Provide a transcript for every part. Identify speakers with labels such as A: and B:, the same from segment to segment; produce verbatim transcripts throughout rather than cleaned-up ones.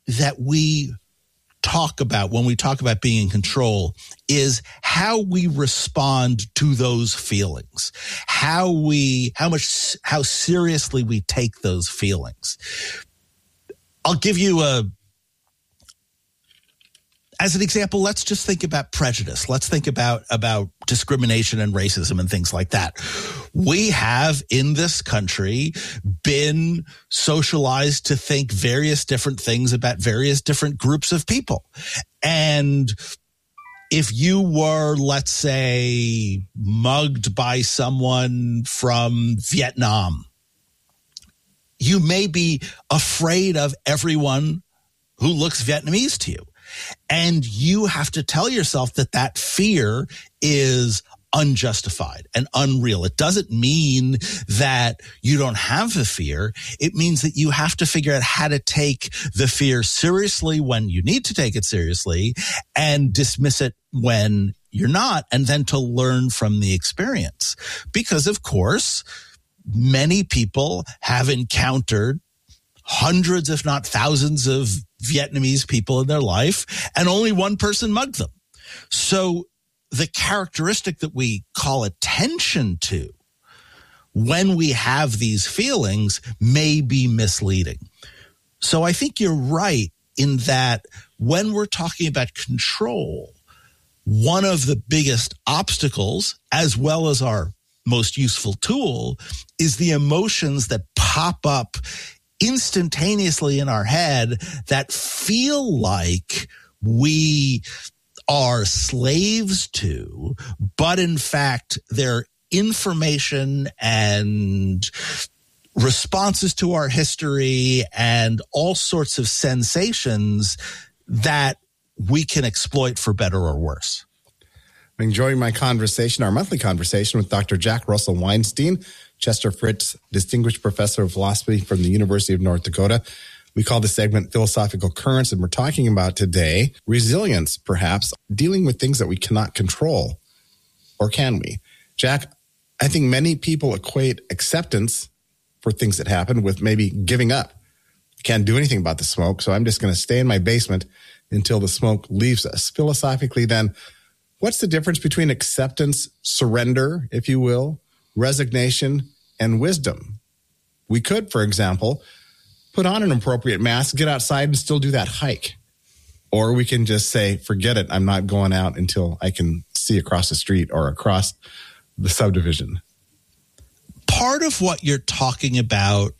A: that we talk about when we talk about being in control is how we respond to those feelings, how we, how much, how seriously we take those feelings. I'll give you a, as an example, let's just think about prejudice. Let's think about, about discrimination and racism and things like that. We have in this country been socialized to think various different things about various different groups of people. And if you were, let's say, mugged by someone from Vietnam, you may be afraid of everyone who looks Vietnamese to you. And you have to tell yourself that that fear is unjustified and unreal. It doesn't mean that you don't have the fear. It means that you have to figure out how to take the fear seriously when you need to take it seriously and dismiss it when you're not, and then to learn from the experience. Because, of course, many people have encountered hundreds, if not thousands, of Vietnamese people in their life, and only one person mugged them. So the characteristic that we call attention to when we have these feelings may be misleading. So I think you're right in that when we're talking about control, one of the biggest obstacles, as well as our most useful tool, is the emotions that pop up instantaneously in our head that feel like we are slaves to, but in fact, they're information and responses to our history and all sorts of sensations that we can exploit for better or worse.
B: I'm enjoying my conversation, our monthly conversation with Doctor Jack Russell Weinstein, Chester Fritz, Distinguished Professor of Philosophy from the University of North Dakota. We call this segment Philosophical Currents, and we're talking about today resilience, perhaps, dealing with things that we cannot control. Or can we? Jack, I think many people equate acceptance for things that happen with maybe giving up. I can't do anything about the smoke, so I'm just going to stay in my basement until the smoke leaves us. Philosophically, then, what's the difference between acceptance, surrender, if you will, resignation, and wisdom? We could, for example, put on an appropriate mask, get outside, and still do that hike. Or we can just say, forget it, I'm not going out until I can see across the street or across the subdivision.
A: Part of what you're talking about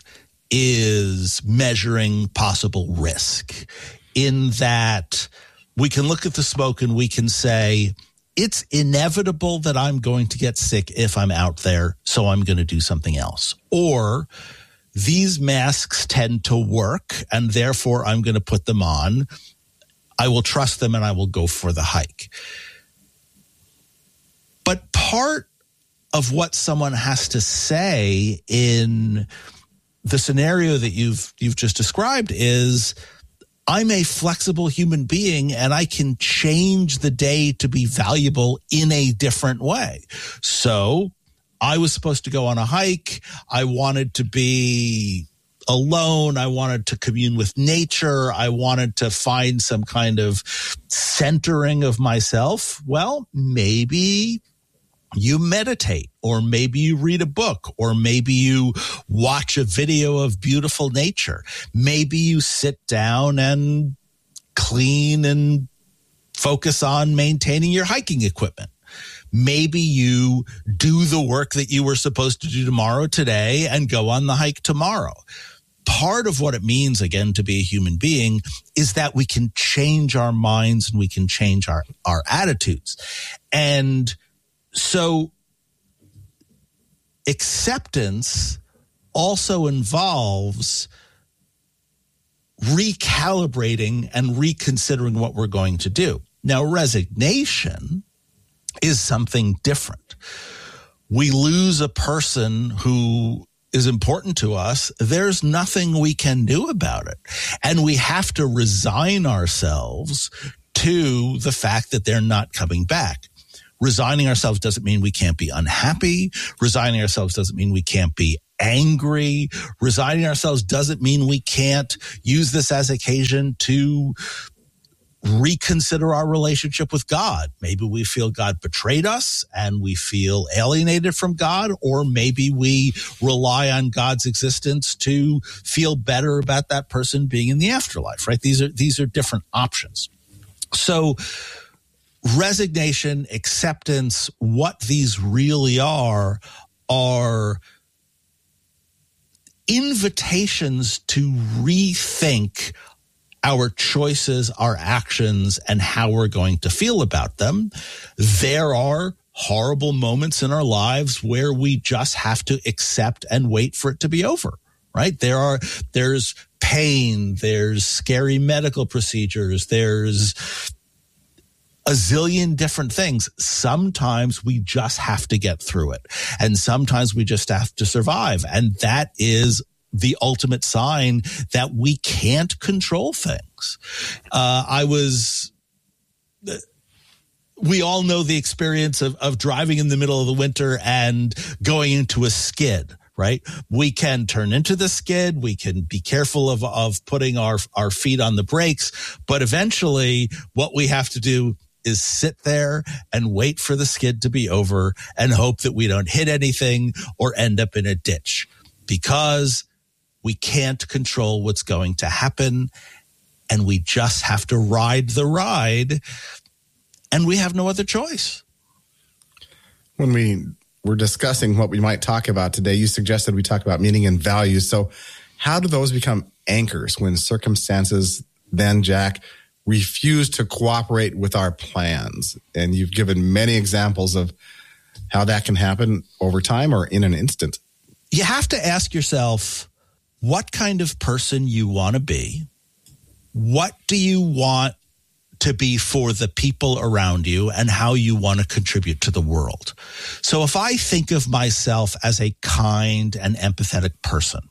A: is measuring possible risk, in that we can look at the smoke and we can say, it's inevitable that I'm going to get sick if I'm out there, so I'm going to do something else. Or these masks tend to work, and therefore I'm going to put them on. I will trust them, and I will go for the hike. But part of what someone has to say in the scenario that you've you've just described is, I'm a flexible human being and I can change the day to be valuable in a different way. So I was supposed to go on a hike. I wanted to be alone. I wanted to commune with nature. I wanted to find some kind of centering of myself. Well, maybe you meditate, or maybe you read a book, or maybe you watch a video of beautiful nature. Maybe you sit down and clean and focus on maintaining your hiking equipment. Maybe you do the work that you were supposed to do tomorrow today and go on the hike tomorrow. Part of what it means, again, to be a human being is that we can change our minds and we can change our, our attitudes. And so acceptance also involves recalibrating and reconsidering what we're going to do. Now, resignation is something different. We lose a person who is important to us. There's nothing we can do about it. And we have to resign ourselves to the fact that they're not coming back. Resigning ourselves doesn't mean we can't be unhappy. Resigning ourselves doesn't mean we can't be angry. Resigning ourselves doesn't mean we can't use this as occasion to reconsider our relationship with God. Maybe we feel God betrayed us and we feel alienated from God, or maybe we rely on God's existence to feel better about that person being in the afterlife, right? These are, these are different options. So resignation, acceptance, what these really are, are invitations to rethink our choices, our actions, and how we're going to feel about them. There are horrible moments in our lives where we just have to accept and wait for it to be over, right? There are, there's pain, there's scary medical procedures, there's a zillion different things. Sometimes we just have to get through it. And sometimes we just have to survive. And that is the ultimate sign that we can't control things. Uh, I was, we all know the experience of, of driving in the middle of the winter and going into a skid, right? We can turn into the skid. We can be careful of, of putting our, our feet on the brakes. But eventually what we have to do is sit there and wait for the skid to be over and hope that we don't hit anything or end up in a ditch, because we can't control what's going to happen, and we just have to ride the ride, and we have no other choice.
B: When we were discussing what we might talk about today, you suggested we talk about meaning and values. So how do those become anchors when circumstances then, Jack, refuse to cooperate with our plans? And you've given many examples of how that can happen over time or in an instant.
A: You have to ask yourself what kind of person you want to be. What do you want to be for the people around you, and how you want to contribute to the world? So if I think of myself as a kind and empathetic person,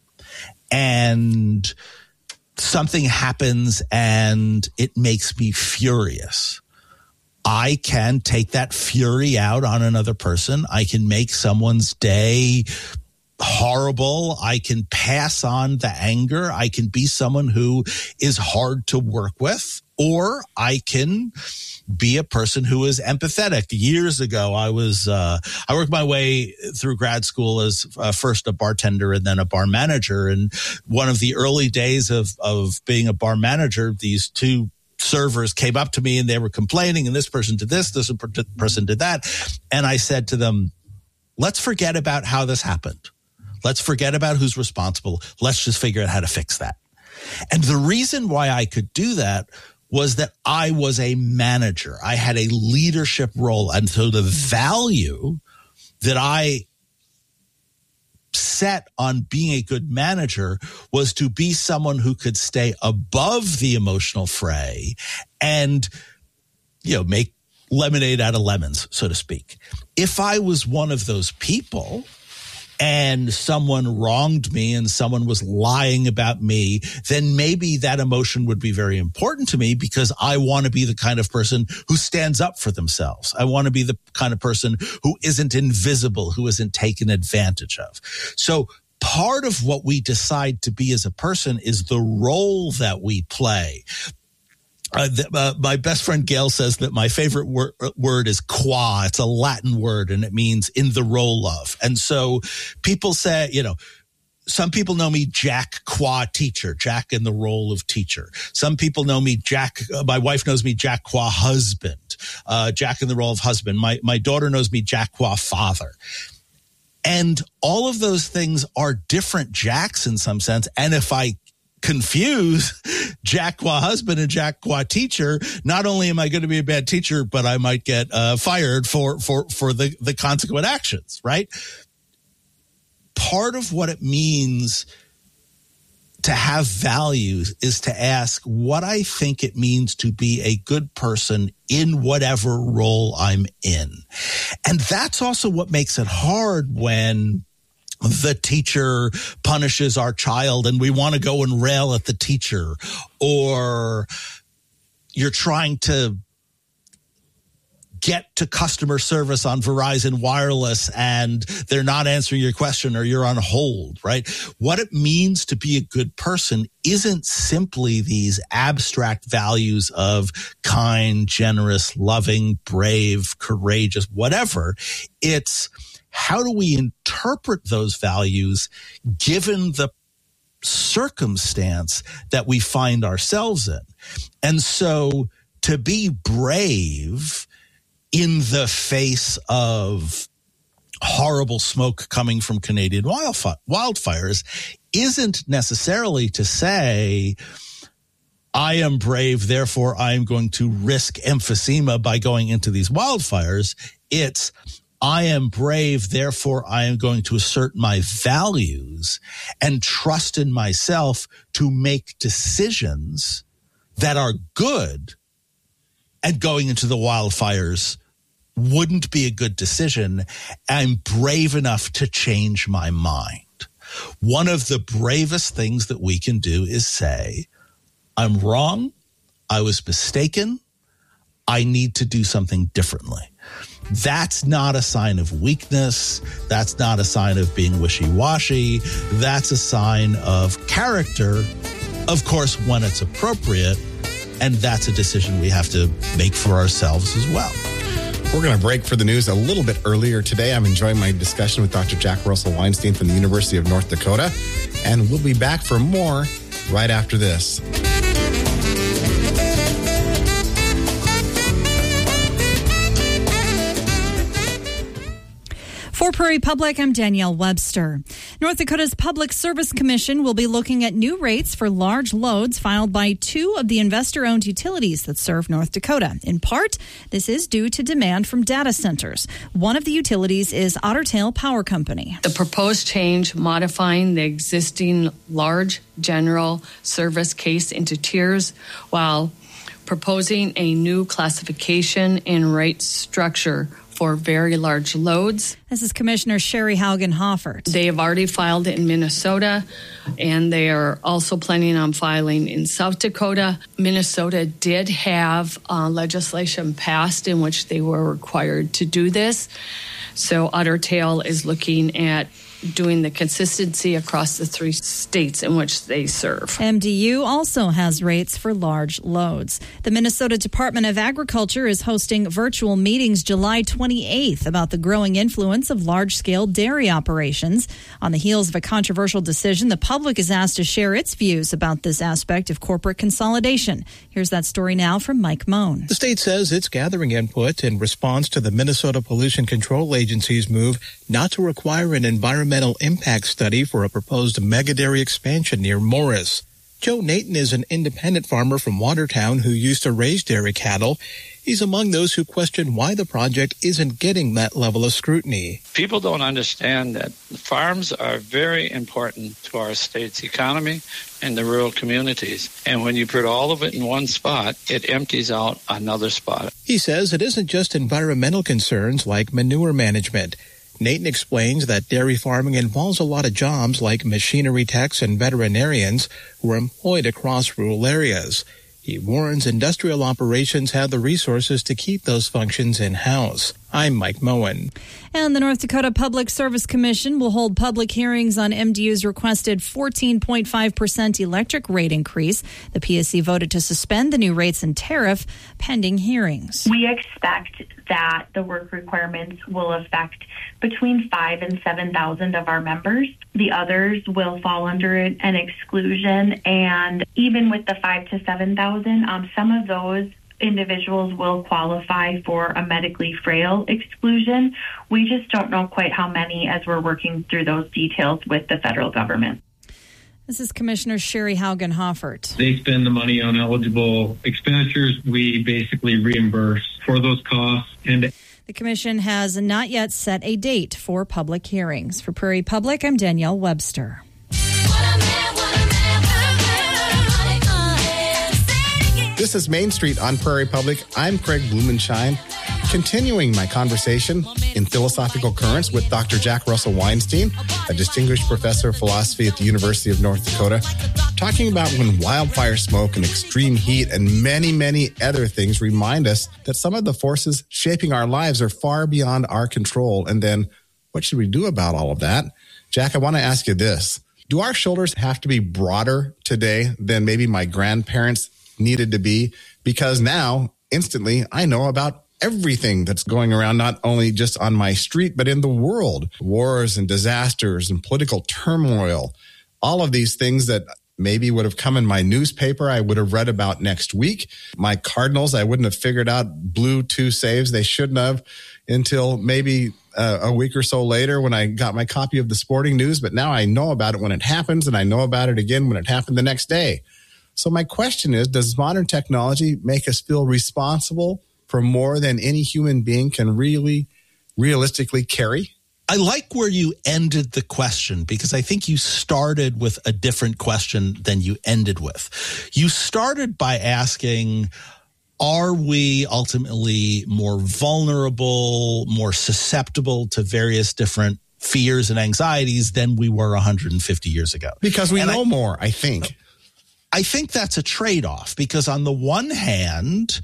A: and something happens and it makes me furious, I can take that fury out on another person. I can make someone's day horrible. I can pass on the anger. I can be someone who is hard to work with, or I can be a person who is empathetic. Years ago, I was, uh, I worked my way through grad school as uh, first a bartender and then a bar manager. And one of the early days of, of being a bar manager, these two servers came up to me and they were complaining, and this person did this, this person did that. And I said to them, let's forget about how this happened. Let's forget about who's responsible. Let's just figure out how to fix that. And the reason why I could do that was that I was a manager. I had a leadership role. And so the value that I set on being a good manager was to be someone who could stay above the emotional fray and, you know, make lemonade out of lemons, so to speak. If I was one of those people and someone wronged me and someone was lying about me, then maybe that emotion would be very important to me, because I want to be the kind of person who stands up for themselves. I want to be the kind of person who isn't invisible, who isn't taken advantage of. So part of what we decide to be as a person is the role that we play. Uh, the, uh, my best friend Gail says that my favorite wor- word is qua. It's a Latin word, and it means in the role of. And so people say, you know, some people know me Jack qua teacher, Jack in the role of teacher. Some people know me Jack, uh, my wife knows me Jack qua husband, uh, Jack in the role of husband. My, my daughter knows me Jack qua father. And all of those things are different Jacks in some sense. And if I confuse Jack qua husband and Jack qua teacher, not only am I going to be a bad teacher, but I might get uh, fired for for for the the consequent actions, right? Part of what it means to have values is to ask what I think it means to be a good person in whatever role I'm in. And that's also what makes it hard when the teacher punishes our child and we want to go and rail at the teacher, or you're trying to get to customer service on Verizon Wireless and they're not answering your question or you're on hold, right? What it means to be a good person isn't simply these abstract values of kind, generous, loving, brave, courageous, whatever. It's how do we interpret those values given the circumstance that we find ourselves in? And so to be brave in the face of horrible smoke coming from Canadian wildfires isn't necessarily to say, I am brave, therefore I am going to risk emphysema by going into these wildfires. It's, I am brave, therefore I am going to assert my values and trust in myself to make decisions that are good, and going into the wildfires wouldn't be a good decision. I'm brave enough to change my mind. One of the bravest things that we can do is say, I'm wrong, I was mistaken, I need to do something differently. That's not a sign of weakness. That's not a sign of being wishy-washy. That's a sign of character, of course, when it's appropriate. And that's a decision we have to make for ourselves as well.
B: We're going to break for the news a little bit earlier today. I'm enjoying my discussion with Doctor Jack Russell Weinstein from the University of North Dakota. And we'll be back for more right after this.
C: For Prairie Public, I'm Danielle Webster. North Dakota's Public Service Commission will be looking at new rates for large loads filed by two of the investor-owned utilities that serve North Dakota. In part, this is due to demand from data centers. One of the utilities is Otter Tail Power Company.
D: The proposed change modifying the existing large general service case into tiers while proposing a new classification and rate structure for very large loads.
C: This is Commissioner Sherry Haugen-Hoffert.
D: They have already filed it in Minnesota, and they are also planning on filing in South Dakota. Minnesota did have uh, legislation passed in which they were required to do this. So Otter Tail is looking at doing the consistency across the three states in which they serve.
C: M D U also has rates for large loads. The Minnesota Department of Agriculture is hosting virtual meetings July twenty-eighth about the growing influence of large-scale dairy operations. On the heels of a controversial decision, the public is asked to share its views about this aspect of corporate consolidation. Here's that story now from Mike Moan.
E: The state says it's gathering input in response to the Minnesota Pollution Control Agency's move not to require an environmental impact study for a proposed mega dairy expansion near Morris. Joe Nathan is an independent farmer from Watertown who used to raise dairy cattle. He's among those who question why the project isn't getting that level of scrutiny.
F: People don't understand that farms are very important to our state's economy and the rural communities. And when you put all of it in one spot, it empties out another spot.
E: He says it isn't just environmental concerns like manure management. Nathan explains that dairy farming involves a lot of jobs like machinery techs and veterinarians who are employed across rural areas. He warns industrial operations have the resources to keep those functions in-house. I'm Mike Moen.
C: And the North Dakota Public Service Commission will hold public hearings on M D U's requested fourteen point five percent electric rate increase. The P S C voted to suspend the new rates and tariff pending hearings.
G: We expect that the work requirements will affect between five and seven thousand of our members. The others will fall under an exclusion, and even with the five to seven thousand, um, some of those individuals will qualify for a medically frail exclusion. We just don't know quite how many as we're working through those details with the federal government.
C: This is Commissioner Sherry Haugen-Hoffert.
H: They spend the money on eligible expenditures. We basically reimburse for those costs. And
C: the commission has not yet set a date for public hearings. For Prairie Public, I'm Danielle Webster.
B: This is Main Street on Prairie Public. I'm Craig Blumenshine, continuing my conversation in philosophical currents with Doctor Jack Russell Weinstein, a distinguished professor of philosophy at the University of North Dakota. talking about when wildfire smoke and extreme heat and many, many other things remind us that some of the forces shaping our lives are far beyond our control. And then what should we do about all of that? Jack, I want to ask you this. Do our shoulders have to be broader today than maybe my grandparents needed to be? Because now, instantly, I know about everything that's going around, not only just on my street, but in the world. Wars and disasters and political turmoil, all of these things that maybe would have come in my newspaper, I would have read about next week. My Cardinals, I wouldn't have figured out, blew two saves they shouldn't have until maybe uh, a week or so later when I got my copy of the Sporting News. But now I know about it when it happens, and I know about it again when it happened the next day. So my question is, does modern technology make us feel responsible for more than any human being can really realistically carry?
A: I like where you ended the question, because I think you started with a different question than you ended with. You started by asking, are we ultimately more vulnerable, more susceptible to various different fears and anxieties than we were one hundred fifty years ago?
B: Because we
A: and
B: know
A: I,
B: more, I think.
A: I think that's a trade-off, because on the one hand,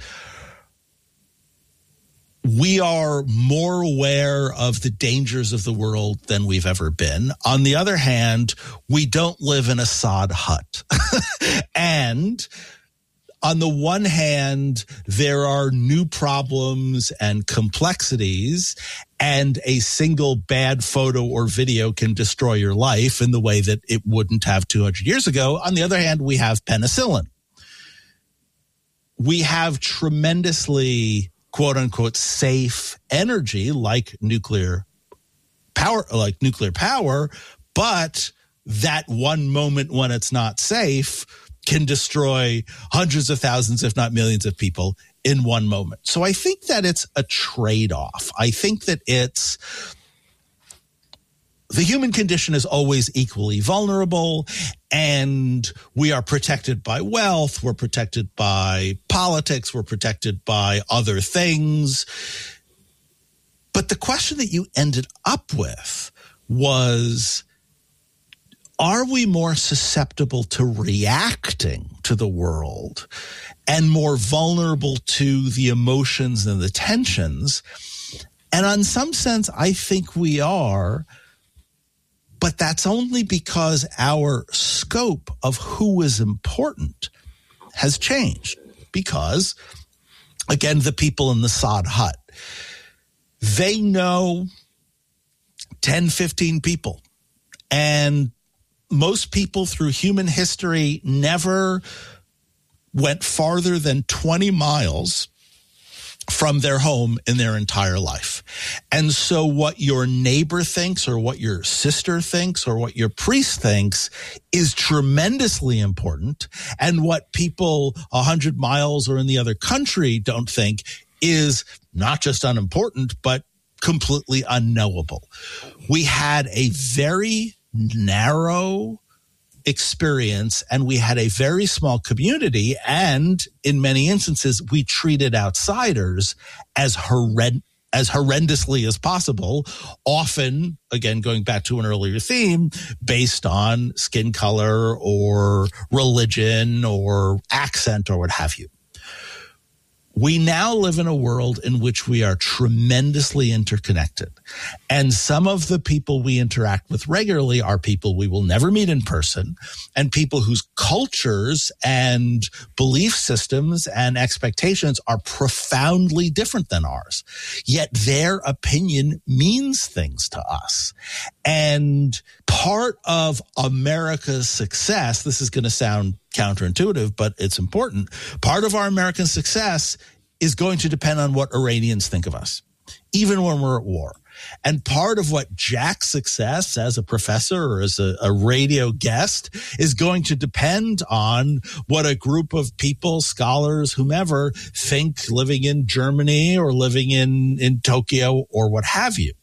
A: we are more aware of the dangers of the world than we've ever been. On the other hand, we don't live in a sod hut. And on the one hand, there are new problems and complexities, and a single bad photo or video can destroy your life in the way that it wouldn't have two hundred years ago. On the other hand, we have penicillin. We have tremendously quote unquote safe energy like nuclear power, like nuclear power, but that one moment when it's not safe can destroy hundreds of thousands, if not millions of people in one moment. So I think that it's a trade-off. I think that it's the human condition is always equally vulnerable, and we are protected by wealth, we're protected by politics, we're protected by other things. But the question that you ended up with was, are we more susceptible to reacting to the world and more vulnerable to the emotions and the tensions? And in some sense, I think we are. But that's only because our scope of who is important has changed. Because, again, the people in the sod hut, they know ten, fifteen people. And most people through human history never went farther than twenty miles from their home in their entire life. And so what your neighbor thinks or what your sister thinks or what your priest thinks is tremendously important. And what people a hundred miles or in the other country don't think is not just unimportant, but completely unknowable. We had a very narrow experience, and we had a very small community, and in many instances we treated outsiders as horrend- as horrendously as possible, often, again going back to an earlier theme, based on skin color or religion or accent or what have you. We now live in a world in which we are tremendously interconnected. And some of the people we interact with regularly are people we will never meet in person, and people whose cultures and belief systems and expectations are profoundly different than ours. Yet their opinion means things to us. And part of America's success, this is going to sound counterintuitive, but it's important. Part of our American success is going to depend on what Iranians think of us, even when we're at war. And part of what Jack's success as a professor or as a, a radio guest is going to depend on what a group of people, scholars, whomever, think living in Germany or living in, in Tokyo or what have you.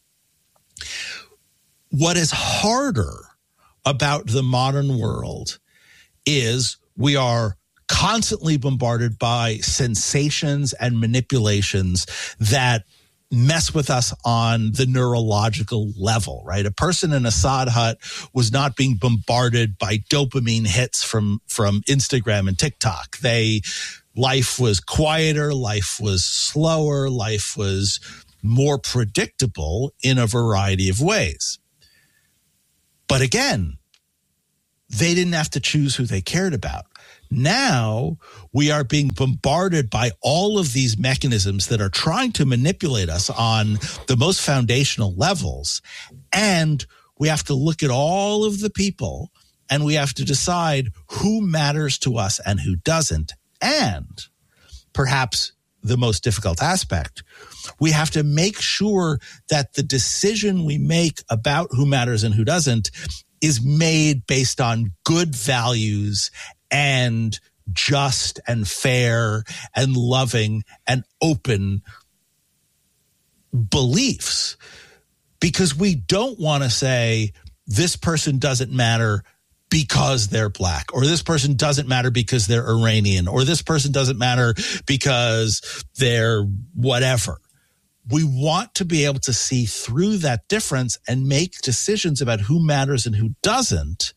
A: What is harder about the modern world is we are constantly bombarded by sensations and manipulations that mess with us on the neurological level, right? A person in a sod hut was not being bombarded by dopamine hits from, from Instagram and TikTok. They, life was quieter, life was slower, life was more predictable in a variety of ways. But again, they didn't have to choose who they cared about. Now we are being bombarded by all of these mechanisms that are trying to manipulate us on the most foundational levels. And we have to look at all of the people and we have to decide who matters to us and who doesn't. And perhaps the most difficult aspect, we have to make sure that the decision we make about who matters and who doesn't is made based on good values and just and fair and loving and open beliefs. Because we don't want to say this person doesn't matter because they're black, or this person doesn't matter because they're Iranian, or this person doesn't matter because they're whatever. We want to be able to see through that difference and make decisions about who matters and who doesn't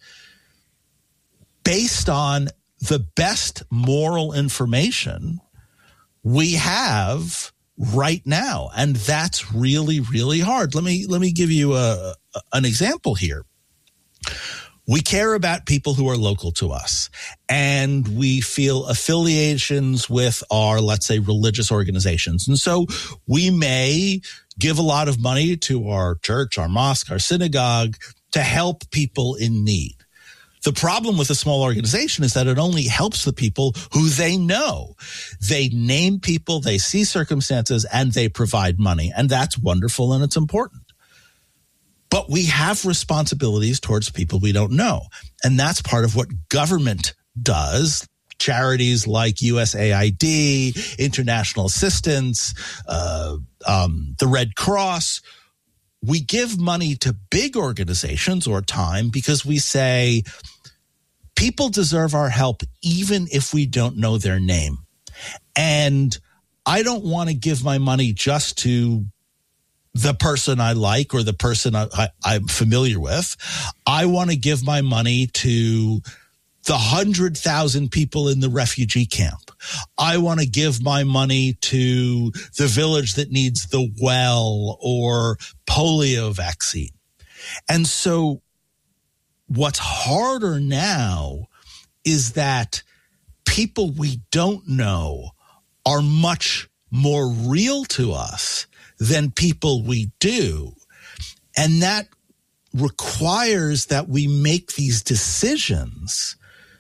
A: based on the best moral information we have right now. And that's really, really hard. Let me, let me give you a, an example here. We care about people who are local to us, and we feel affiliations with our, let's say, religious organizations. And so we may give a lot of money to our church, our mosque, our synagogue to help people in need. The problem with a small organization is that it only helps the people who they know. They name people, they see circumstances, and they provide money. And that's wonderful and it's important. But we have responsibilities towards people we don't know. And that's part of what government does. Charities like U S A I D, international assistance, uh, um, the Red Cross. We give money to big organizations or time because we say people deserve our help even if we don't know their name. And I don't want to give my money just to the person I like or the person I, I, I'm familiar with. I want to give my money to the one hundred thousand people in the refugee camp. I want to give my money to the village that needs the well or polio vaccine. And so what's harder now is that people we don't know are much more real to us than people we do. And that requires that we make these decisions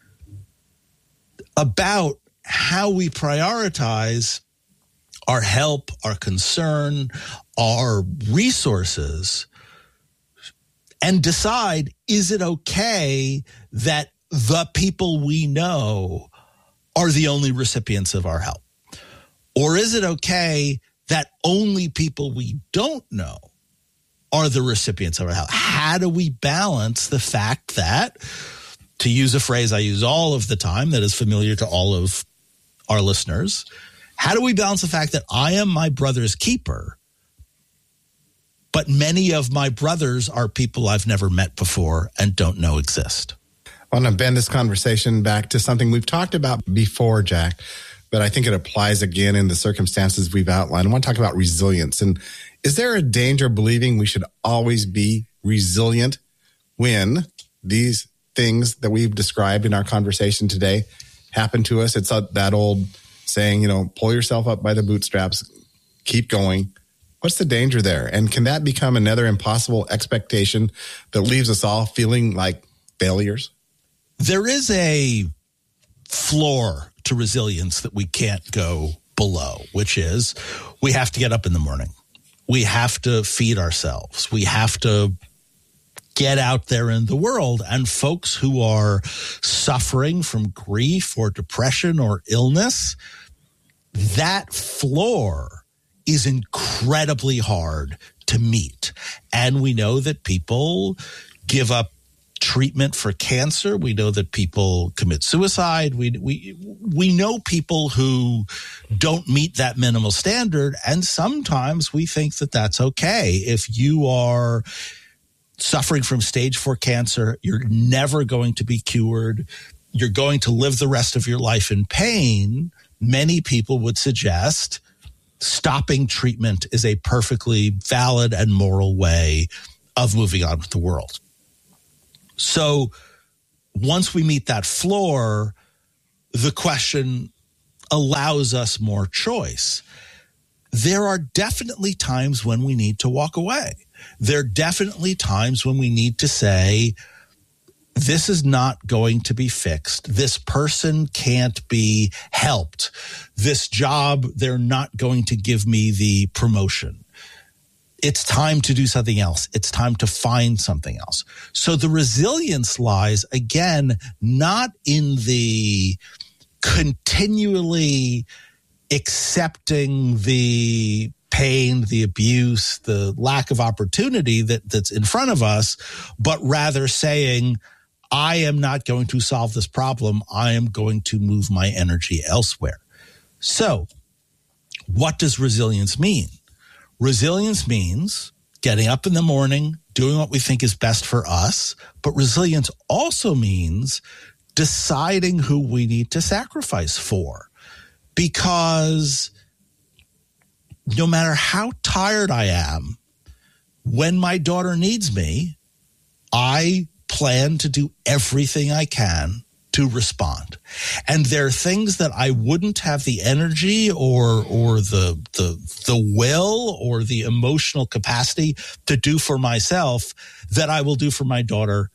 A: about how we prioritize our help, our concern, our resources, and decide, is it okay that the people we know are the only recipients of our help? Or is it okay that only people we don't know are the recipients of our help? How do we balance the fact that, to use a phrase I use all of the time that is familiar to all of our listeners, how do we balance the fact that I am my brother's keeper, but many of my brothers are people I've never met before and don't know exist?
B: I want to bend this conversation back to something we've talked about before, Jack, but I think it applies again in the circumstances we've outlined. I want to talk about resilience. And is there a danger of believing we should always be resilient when these things that we've described in our conversation today happen to us? It's that old saying, you know, pull yourself up by the bootstraps, keep going. What's the danger there? And can that become another impossible expectation that leaves us all feeling like failures?
A: There is a floor to resilience that we can't go below, which is we have to get up in the morning. We have to feed ourselves. We have to get out there in the world. And folks who are suffering from grief or depression or illness, that floor is incredibly hard to meet. And we know that people give up treatment for cancer. We know that people commit suicide. We we we know people who don't meet that minimal standard, and sometimes we think that that's okay. If you are suffering from stage four cancer, you're never going to be cured. You're going to live the rest of your life in pain. Many people would suggest stopping treatment is a perfectly valid and moral way of moving on with the world. So once we meet that floor, the question allows us more choice. There are definitely times when we need to walk away. There are definitely times when we need to say, this is not going to be fixed. This person can't be helped. This job, they're not going to give me the promotion. It's time to do something else. It's time to find something else. So the resilience lies, again, not in the continually accepting the pain, the abuse, the lack of opportunity that, that's in front of us, but rather saying, I am not going to solve this problem. I am going to move my energy elsewhere. So what does resilience mean? Resilience means getting up in the morning, doing what we think is best for us. But resilience also means deciding who we need to sacrifice for. Because no matter how tired I am, when my daughter needs me, I plan to do everything I can to respond. And there are things that I wouldn't have the energy or or the the the will or the emotional capacity to do for myself that I will do for my daughter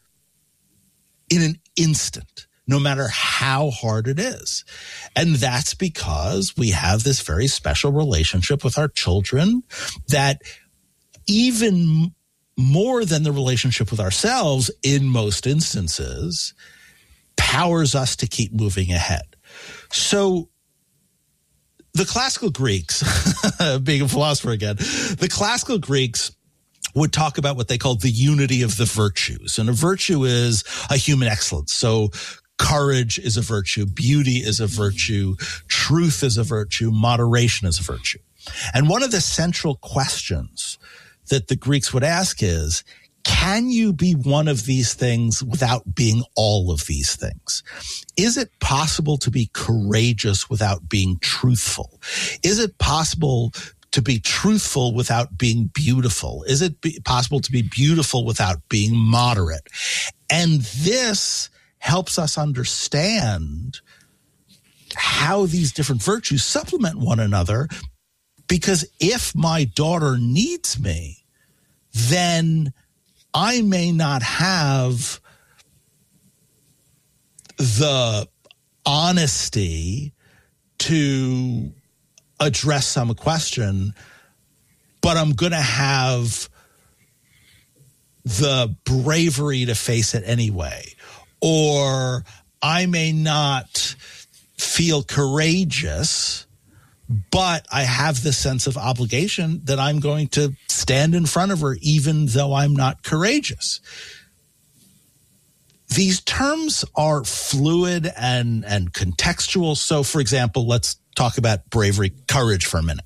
A: in an instant, no matter how hard it is. And that's because we have this very special relationship with our children that even more than the relationship with ourselves in most instances powers us to keep moving ahead. So the classical Greeks, being a philosopher again, the classical Greeks would talk about what they called the unity of the virtues. And a virtue is a human excellence. So courage is a virtue, beauty is a virtue, truth is a virtue, moderation is a virtue. And one of the central questions that the Greeks would ask is, can you be one of these things without being all of these things? Is it possible to be courageous without being truthful? Is it possible to be truthful without being beautiful? Is it be possible to be beautiful without being moderate? And this helps us understand how these different virtues supplement one another, because if my daughter needs me, then I may not have the honesty to address some question, but I'm going to have the bravery to face it anyway. Or I may not feel courageous, but I have the sense of obligation that I'm going to stand in front of her even though I'm not courageous. These terms are fluid and, and contextual. So, for example, let's talk about bravery, courage for a minute.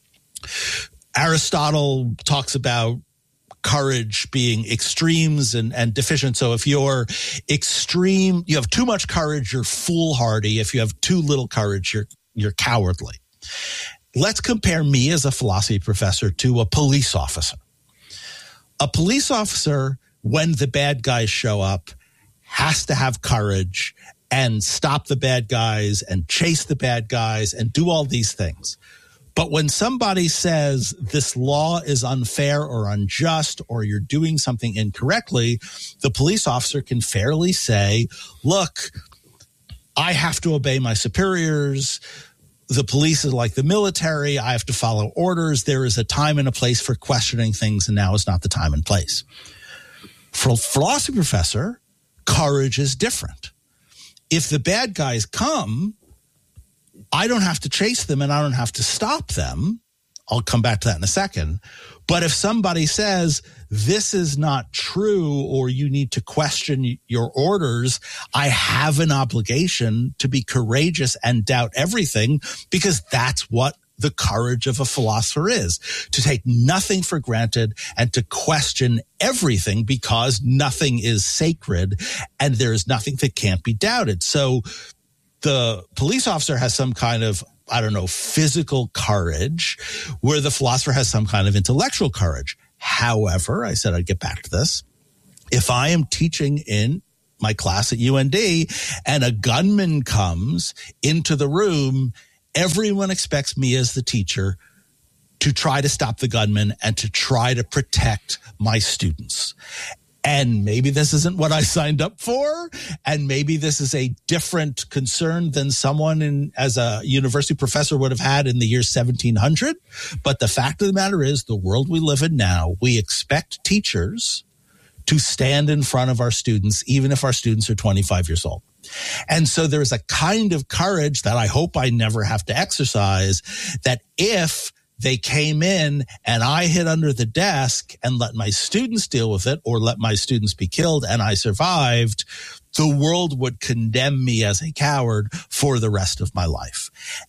A: Aristotle talks about courage being extremes and, and deficient. So if you're extreme, you have too much courage, you're foolhardy. If you have too little courage, you're you're cowardly. Let's compare me as a philosophy professor to a police officer. A police officer, when the bad guys show up, has to have courage and stop the bad guys and chase the bad guys and do all these things. But when somebody says this law is unfair or unjust or you're doing something incorrectly, the police officer can fairly say, look, I have to obey my superiors. The police is like the military. I have to follow orders. There is a time and a place for questioning things, and now is not the time and place. For a philosophy professor, courage is different. If the bad guys come, I don't have to chase them and I don't have to stop them. I'll come back to that in a second. But if somebody says this is not true or you need to question your orders, I have an obligation to be courageous and doubt everything, because that's what the courage of a philosopher is, to take nothing for granted and to question everything, because nothing is sacred and there is nothing that can't be doubted. So the police officer has some kind of, I don't know, physical courage, where the philosopher has some kind of intellectual courage. However, I said I'd get back to this. If I am teaching in my class at U N D and a gunman comes into the room, everyone expects me as the teacher to try to stop the gunman and to try to protect my students. And maybe this isn't what I signed up for, and maybe this is a different concern than someone in, as a university professor would have had in the year seventeen hundred. But the fact of the matter is, the world we live in now, we expect teachers to stand in front of our students, even if our students are twenty-five years old. And so there's a kind of courage that I hope I never have to exercise, that if they came in and I hid under the desk and let my students deal with it, or let my students be killed and I survived, the world would condemn me as a coward for the rest of my life.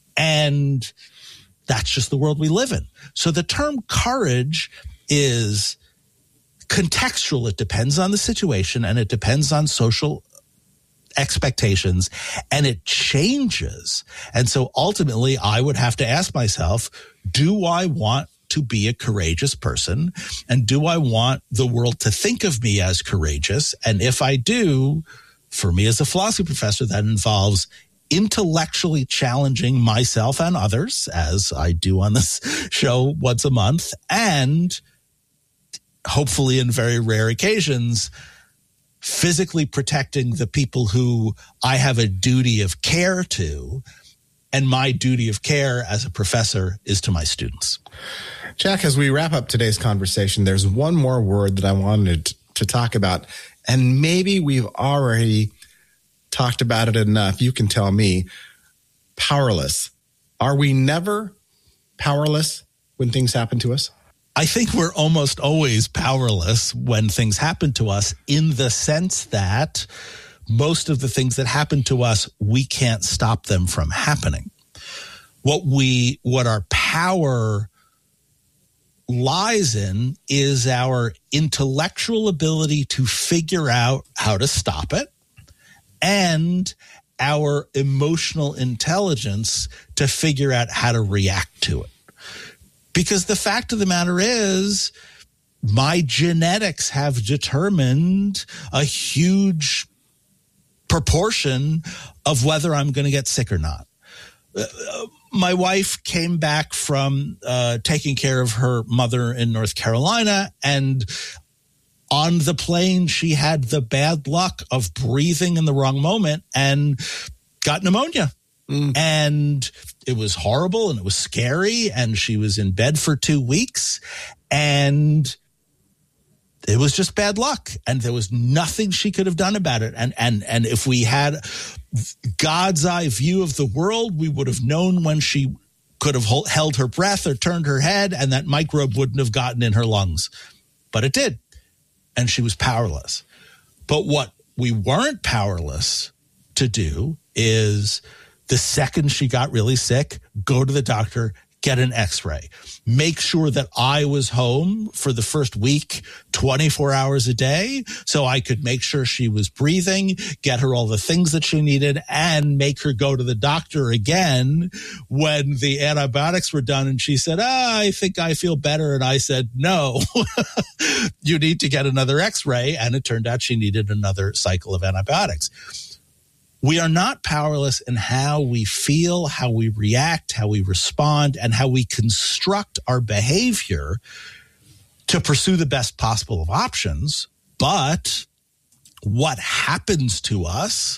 A: And that's just the world we live in. So the term courage is contextual. It depends on the situation and it depends on social expectations, and it changes. And so ultimately I would have to ask myself, do I want to be a courageous person? And do I want the world to think of me as courageous? And if I do, for me as a philosophy professor, that involves intellectually challenging myself and others, as I do on this show once a month, and hopefully in very rare occasions, physically protecting the people who I have a duty of care to. And my duty of care as a professor is to my students.
B: Jack, as we wrap up today's conversation, there's one more word that I wanted to talk about. And maybe we've already talked about it enough. You can tell me. Powerless. Are we never powerless when things happen to us?
A: I think we're almost always powerless when things happen to us, in the sense that most of the things that happen to us, we can't stop them from happening. What we, what our power lies in is our intellectual ability to figure out how to stop it, and our emotional intelligence to figure out how to react to it. Because the fact of the matter is, my genetics have determined a huge proportion of whether I'm going to get sick or not. Uh, my wife came back from uh, taking care of her mother in North Carolina, and on the plane, she had the bad luck of breathing in the wrong moment and got pneumonia. Mm. And it was horrible and it was scary, and she was in bed for two weeks and it was just bad luck, and there was nothing she could have done about it. And, and, and if we had God's eye view of the world, we would have known when she could have held her breath or turned her head, and that microbe wouldn't have gotten in her lungs, but it did. And she was powerless. But what we weren't powerless to do is, the second she got really sick, go to the doctor, get an x-ray, make sure that I was home for the first week, twenty-four hours a day, so I could make sure she was breathing, get her all the things that she needed, and make her go to the doctor again when the antibiotics were done. And she said, ah, I think I feel better. And I said, no, you need to get another x-ray. And it turned out she needed another cycle of antibiotics. We are not powerless in how we feel, how we react, how we respond, and how we construct our behavior to pursue the best possible of options. But what happens to us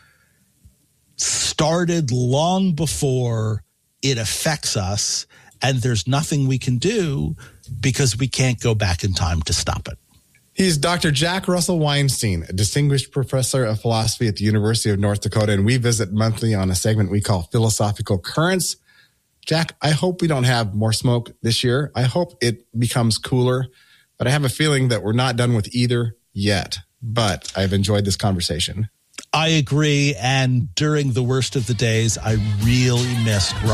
A: started long before it affects us, and there's nothing we can do because we can't go back in time to stop it.
B: He's Doctor Jack Russell Weinstein, a distinguished professor of philosophy at the University of North Dakota, and we visit monthly on a segment we call Philosophical Currents. Jack, I hope we don't have more smoke this year. I hope it becomes cooler, but I have a feeling that we're not done with either yet. But I've enjoyed this conversation.
A: I agree. And during the worst of the days, I really missed